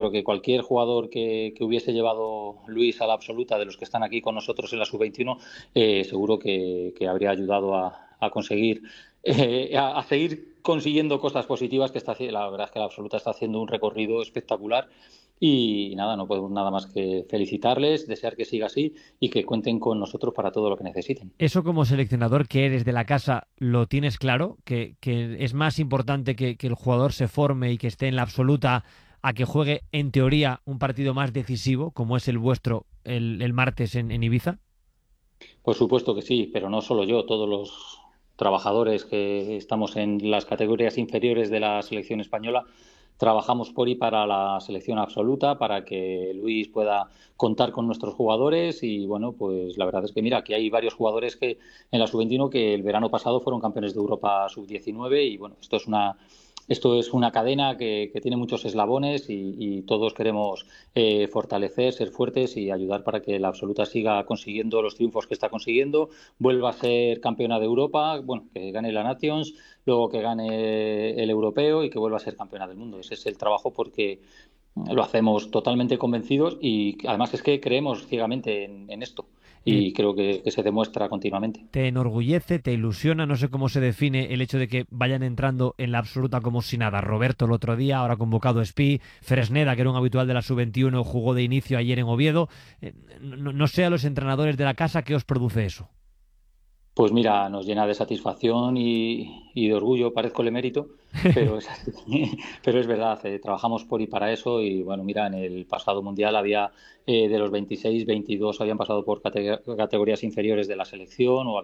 creo que cualquier jugador que hubiese llevado Luis a la absoluta de los que están aquí con nosotros en la sub-21, seguro que habría ayudado a conseguir, a seguir consiguiendo cosas positivas que la verdad es que la absoluta está haciendo un recorrido espectacular. Y nada, no podemos nada más que felicitarles, desear que siga así y que cuenten con nosotros para todo lo que necesiten. Eso como seleccionador que eres de la casa, ¿lo tienes claro? ¿Que es más importante que el jugador se forme y que esté en la absoluta a que juegue, en teoría, un partido más decisivo, como es el vuestro el martes en Ibiza? Por supuesto que sí, pero no solo yo, todos los trabajadores que estamos en las categorías inferiores de la selección española trabajamos por y para la selección absoluta, para que Luis pueda contar con nuestros jugadores y bueno, pues la verdad es que mira, aquí hay varios jugadores que en la sub-21 que el verano pasado fueron campeones de Europa sub-19 y bueno, esto es una cadena que tiene muchos eslabones y todos queremos fortalecer, ser fuertes y ayudar para que la absoluta siga consiguiendo los triunfos que está consiguiendo, vuelva a ser campeona de Europa, bueno, que gane la Nations, luego que gane el europeo y que vuelva a ser campeona del mundo. Ese es el trabajo porque lo hacemos totalmente convencidos y además es que creemos ciegamente en esto Eh, y creo que se demuestra continuamente. ¿Te enorgullece, te ilusiona? No sé cómo se define el hecho de que vayan entrando en la absoluta como si nada. Roberto el otro día, ahora convocado Spi, Fresneda, que era un habitual de la sub-21, jugó de inicio ayer en Oviedo. No sé a los entrenadores de la casa qué os produce eso. Pues mira, nos llena de satisfacción y de orgullo, parezco el emérito, pero es, así. Pero es verdad, trabajamos por y para eso y bueno, mira, en el pasado mundial había de los 26, 22 habían pasado por categorías inferiores de la selección o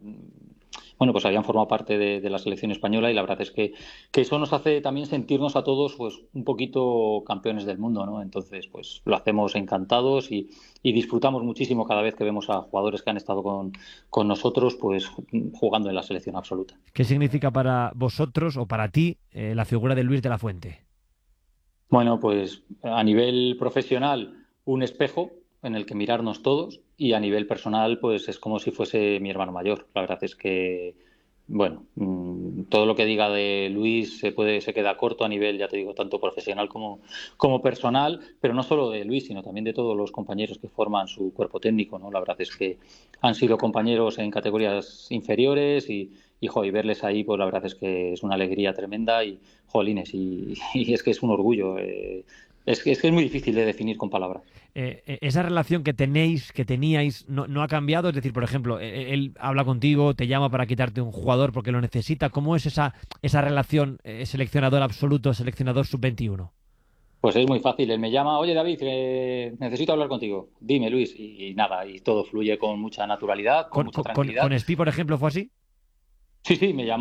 bueno, pues habían formado parte de la selección española y la verdad es que eso nos hace también sentirnos a todos pues un poquito campeones del mundo, ¿no? Entonces, pues lo hacemos encantados y disfrutamos muchísimo cada vez que vemos a jugadores que han estado con nosotros, pues jugando en la selección absoluta. ¿Qué significa para vosotros o para ti la figura de Luis de la Fuente? Bueno, pues a nivel profesional, un espejo en el que mirarnos todos y a nivel personal, pues es como si fuese mi hermano mayor. La verdad es que, bueno, todo lo que diga de Luis se queda corto a nivel, ya te digo, tanto profesional como personal, pero no solo de Luis, sino también de todos los compañeros que forman su cuerpo técnico, ¿no? La verdad es que han sido compañeros en categorías inferiores y verles ahí, pues la verdad es que es una alegría tremenda y, jolines, y es que es un orgullo. Es que es muy difícil de definir con palabras. Esa relación que tenéis, que teníais, no ha cambiado. Es decir, por ejemplo, él habla contigo, te llama para quitarte un jugador porque lo necesita. ¿Cómo es esa relación seleccionador absoluto, seleccionador sub-21? Pues es muy fácil. Él me llama, oye David, necesito hablar contigo. Dime, Luis. Y nada, y todo fluye con mucha naturalidad, con mucha Con tranquilidad. Spi, por ejemplo, fue así. Sí, sí, me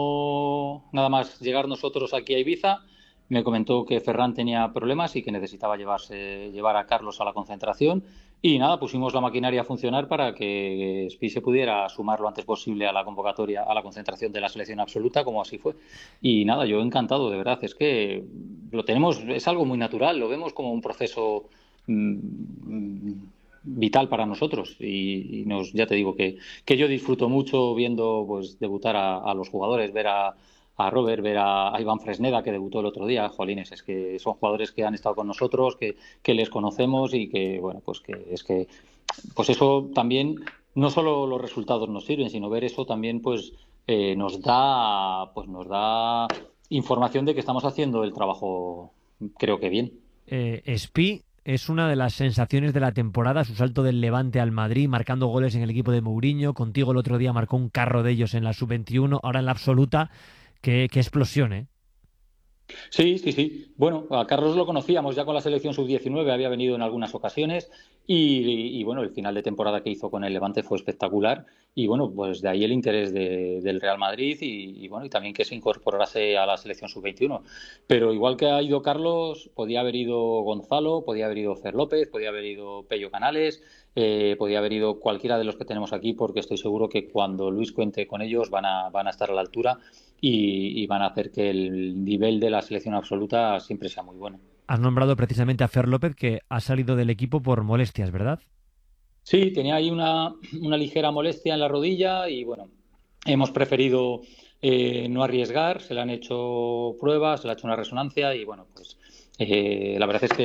llamó nada más llegar nosotros aquí a Ibiza. Me comentó que Ferran tenía problemas y que necesitaba llevar a Carlos a la concentración. Y nada, pusimos la maquinaria a funcionar para que Spi se pudiera sumar lo antes posible a la convocatoria, a la concentración de la selección absoluta, como así fue. Y nada, yo encantado, de verdad. Es que lo tenemos, es algo muy natural, lo vemos como un proceso vital para nosotros. Ya te digo que yo disfruto mucho viendo pues debutar a los jugadores, ver a Robert, ver a Iván Fresneda, que debutó el otro día. Jolines, es que son jugadores que han estado con nosotros, que les conocemos y que, bueno, pues que es que, pues eso también, no solo los resultados nos sirven, sino ver eso también, pues, nos da información de que estamos haciendo el trabajo, creo que bien. Spi es una de las sensaciones de la temporada, su salto del Levante al Madrid, marcando goles en el equipo de Mourinho. Contigo el otro día marcó un carro de ellos en la sub-21, ahora en la absoluta. Qué explosión, ¿eh? Sí, sí, sí. Bueno, a Carlos lo conocíamos ya con la selección sub-19, había venido en algunas ocasiones bueno, el final de temporada que hizo con el Levante fue espectacular y bueno, pues de ahí el interés del Real Madrid bueno, y también que se incorporase a la selección sub-21. Pero igual que ha ido Carlos, podía haber ido Gonzalo, podía haber ido Fer López, podía haber ido Pello Canales, podía haber ido cualquiera de los que tenemos aquí porque estoy seguro que cuando Luis cuente con ellos van a estar a la altura van a hacer que el nivel de la selección absoluta siempre sea muy bueno. Has nombrado precisamente a Fer López, que ha salido del equipo por molestias, ¿verdad? Sí, tenía ahí una ligera molestia en la rodilla y bueno, hemos preferido no arriesgar, se le han hecho pruebas, se le ha hecho una resonancia y bueno, pues la verdad es que